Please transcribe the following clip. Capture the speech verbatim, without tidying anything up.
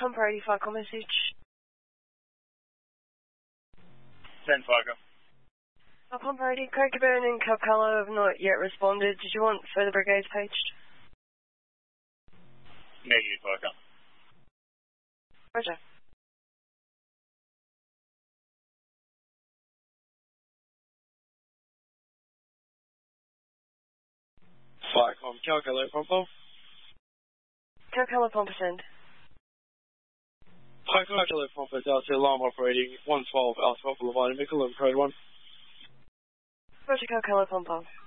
Pumper eighty-five, call message. ten five, Uh, Pumper eighty, Craigburn and Calcala have not yet responded. Did you want further brigades paged? Negative, Parker. Roger. Firecom, Calcala, Pumper. Calcala, Pumper, send. Hi, Calcala, Pumper, Delta, alarm operating one twelve, Alpha Papa, Levine, Nickel, and Code one. Roger, Calcala, Pumper.